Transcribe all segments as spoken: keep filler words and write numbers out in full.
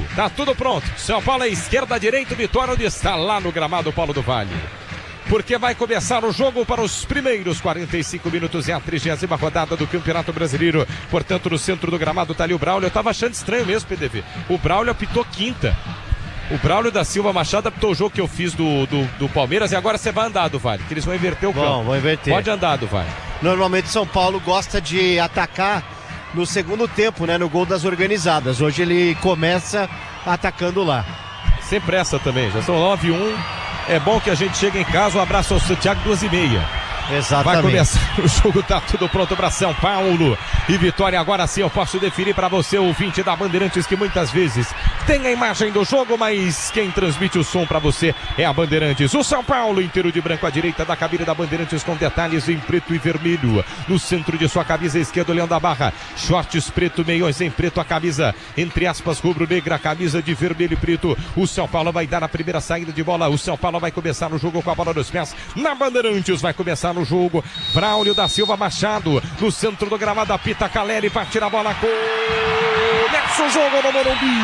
Tá tudo pronto. São Paulo à esquerda, direita, Vitória onde está lá no gramado Paulo do Vale. Porque vai começar o jogo para os primeiros quarenta e cinco minutos e a trigésima rodada do Campeonato Brasileiro. Portanto, no centro do gramado tá ali o Braulio. Eu tava achando estranho mesmo, P D V. O Braulio apitou quinta. O Braulio da Silva Machado apitou o jogo que eu fiz do, do, do Palmeiras e agora você vai andar, do Vale, que eles vão inverter o campo. Bom, vão inverter. Pode andar, do Vale. Normalmente São Paulo gosta de atacar no segundo tempo, né? No gol das organizadas. Hoje ele começa atacando lá. Sem pressa também, já são nove e um. É bom que a gente chegue em casa. Um abraço ao Santiago, duas e meia. Exatamente. Vai começar o jogo, tá tudo pronto para São Paulo e Vitória. Agora sim eu posso definir para você, ouvinte da Bandeirantes, que muitas vezes tem a imagem do jogo, mas quem transmite o som para você é a Bandeirantes. O São Paulo inteiro de branco à direita da cabine da Bandeirantes, com detalhes em preto e vermelho. No centro de sua camisa esquerda, olhando a barra, shorts preto, meiões em preto, a camisa entre aspas rubro-negra, a camisa de vermelho e preto. O São Paulo vai dar a primeira saída de bola. O São Paulo vai começar o jogo com a bola nos pés. Na Bandeirantes vai começar no jogo. Braulio da Silva Machado no centro do gramado, apita Caleri, partir a bola, começa o jogo no Morumbi.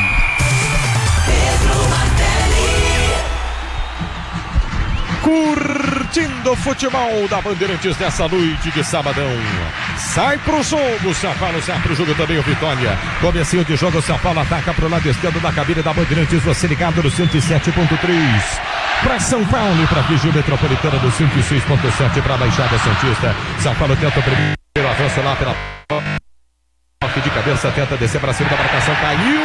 Curtindo o futebol da Bandeirantes nessa noite de sabadão. Sai pro jogo, São Paulo sai pro jogo também o Vitória. Comecinho de jogo, São Paulo ataca pro lado esquerdo da cabine da Bandeirantes, você ligado no cento e sete ponto três. Para São Paulo e para a região metropolitana do cento e seis ponto sete para a Baixada Santista. São Paulo tenta o primeiro avanço lá pela toque de cabeça, tenta descer para cima da marcação, caiu!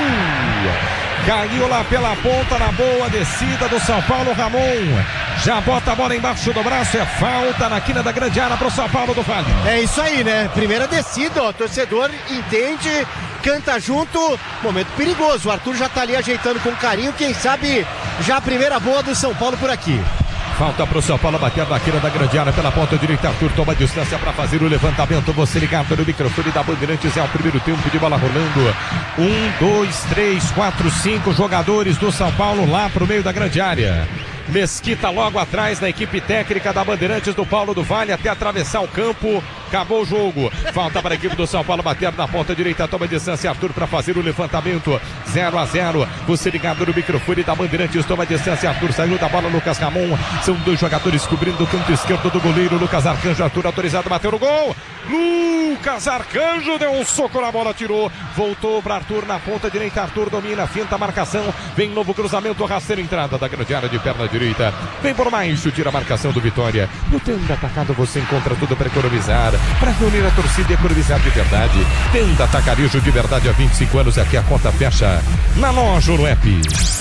Caiu lá pela ponta, na boa descida do São Paulo, Ramon. Já bota a bola embaixo do braço, é falta na quina da grande área para o São Paulo do Vale. É isso aí, né? Primeira descida, ó, torcedor entende, canta junto, momento perigoso. O Arthur já tá ali ajeitando com carinho, quem sabe já a primeira boa do São Paulo por aqui. Falta para o São Paulo bater na quina da grande área pela ponta direita. Arthur toma distância para fazer o levantamento. Você ligado no microfone da Bandeirantes, é o primeiro tempo de bola rolando. Um, dois, três, quatro, cinco jogadores do São Paulo lá pro meio da grande área. Mesquita logo atrás na equipe técnica da Bandeirantes do Paulo do Vale até atravessar o campo. Acabou o jogo. Falta para a equipe do São Paulo bater na ponta direita. Toma distância Arthur para fazer o levantamento. zero a zero. Você ligado no microfone da Bandeirantes. Toma distância Arthur. Saiu da bola Lucas Ramon. São dois jogadores cobrindo o canto esquerdo do goleiro. Lucas Arcanjo. Arthur autorizado. Bateu no gol. Lucas Arcanjo deu um soco na bola. Tirou. Voltou para Arthur na ponta direita. Arthur domina. Finta a marcação. Vem novo cruzamento. Rasteira entrada da grande área de perna direita. Vem por mais. Tira a marcação do Vitória. No tempo atacado você encontra tudo para economizar. Para reunir a torcida e economizar de verdade. Tenda Atacarejo de verdade há vinte e cinco anos. Aqui a conta fecha na loja ou no app.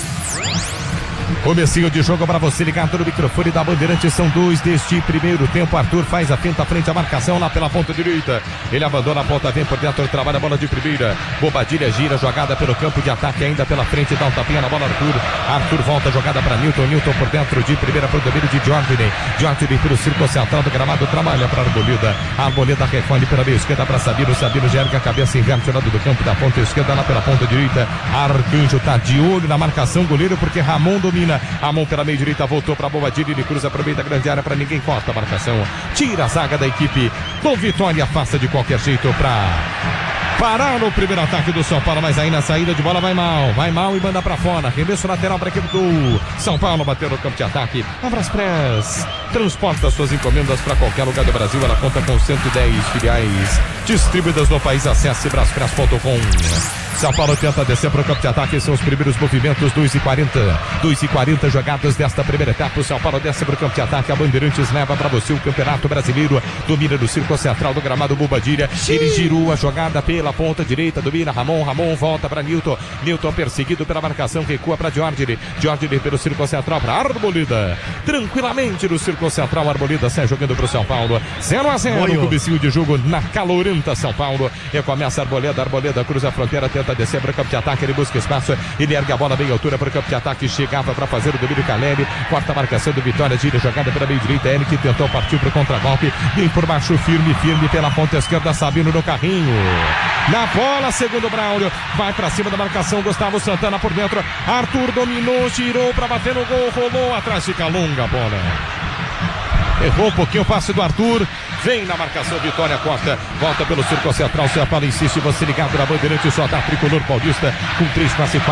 Comecinho de jogo para você ligado no microfone da Bandeirantes. São dois deste primeiro tempo. Arthur faz a finta frente à marcação lá pela ponta direita. Ele abandona a ponta, vem por dentro, trabalha a bola de primeira. Bobadilha gira, jogada pelo campo de ataque ainda pela frente, dá um tapinha na bola Arthur. Arthur volta, jogada para Newton. Newton por dentro de primeira para o domínio de Jordan. Jordan pelo círculo central do gramado, trabalha para a Arboleda. A Arboleda refone pela meia esquerda para Sabino. Sabino já ergue a cabeça, inverte o lado do campo da ponta esquerda lá pela ponta direita. Arcanjo tá de olho na marcação, goleiro, porque Ramon domina. A mão pela meia direita, voltou para Bobadilha, ele cruza para o meio da grande área, para ninguém, corta a marcação, tira a zaga da equipe do Vitória, afasta de qualquer jeito para parar no primeiro ataque do São Paulo, mas aí na saída de bola vai mal, vai mal e manda para fora. Arremesso lateral para a equipe do São Paulo, bateu no campo de ataque. Abraspress transporta suas encomendas para qualquer lugar do Brasil. Ela conta com cento e dez filiais distribuídas no país. Acesse braspress ponto com. São Paulo tenta descer para o campo de ataque. São os primeiros movimentos. dois e quarenta. dois e quarenta jogadas desta primeira etapa. O São Paulo desce para o campo de ataque. A Bandeirantes leva para você o Campeonato Brasileiro. Domina no círculo central do gramado Bobadilha. Ele girou a jogada pela ponta direita. Domina Ramon. Ramon volta para Newton. Newton perseguido pela marcação. Recua para Jordan. Jordan pelo círculo central para Arboleda. Tranquilamente no círculo central. Arboleda sai jogando para o São Paulo. zero a zero. No comecinho de jogo na calorenta São Paulo. E começa a Arboleda. Arboleda cruza a fronteira. Tenta descer para o campo de ataque, ele busca espaço, ele ergue a bola bem altura para o campo de ataque, chegava para fazer o domínio Caleri, quarta marcação do Vitória, gira jogada pela meia direita, ele que tentou partir para o contragolpe, vem por baixo, firme, firme pela ponta esquerda, Sabino no carrinho, na bola, segundo Braulio, vai para cima da marcação, Gustavo Santana por dentro, Arthur dominou, girou para bater no gol, rolou atrás, fica longa a bola. Errou um pouquinho o passe do Arthur. Vem na marcação, Vitória corta. Volta pelo círculo central. São Paulo insiste. Você ligado na Bandeirante. Só dá Tricolor Paulista com três passes.